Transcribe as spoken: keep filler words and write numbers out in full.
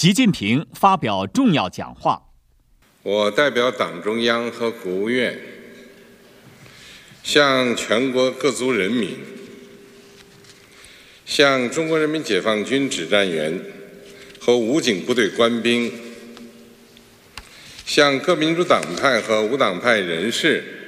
习近平发表重要讲话。 我代表党中央和国务院，向全国各族人民、向中国人民解放军指战员和武警部队官兵、向各民主党派和无党派人士